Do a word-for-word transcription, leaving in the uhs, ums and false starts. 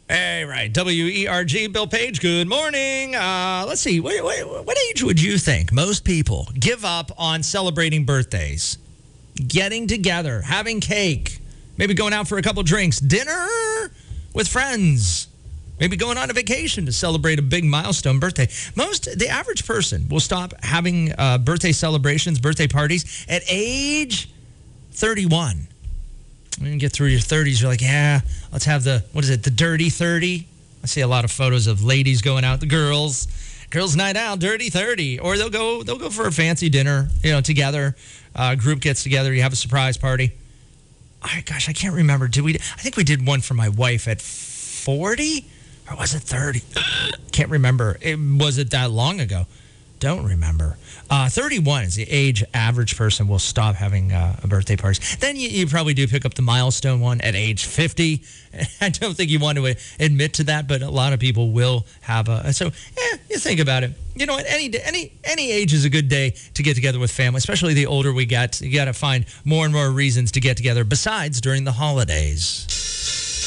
Hey, right. W E R G, Bill Page, good morning. Uh, let's see, what, what, what age would you think most people give up on celebrating birthdays? Getting together, having cake, maybe going out for a couple drinks, dinner with friends, maybe going on a vacation to celebrate a big milestone birthday. Most, the average person will stop having uh, birthday celebrations, birthday parties at age thirty-one. When you get through your thirties, you're like, yeah, let's have the, what is it, the dirty thirty? I see a lot of photos of ladies going out, the girls, girls' night out, dirty thirty. Or they'll go they'll go for a fancy dinner, you know, together. Uh, group gets together, you have a surprise party. Oh, gosh, I can't remember. Did we? I think we did one for my wife at forty, or was it thirty? Can't remember. It, was it that long ago? Don't remember. Uh, thirty-one is the age average person will stop having uh, a birthday parties. Then you, you probably do pick up the milestone one at age fifty. I don't think you want to admit to that, but a lot of people will have a. So, yeah, you think about it. You know what? Any any any age is a good day to get together with family, especially the older we get. You got to find more and more reasons to get together besides during the holidays.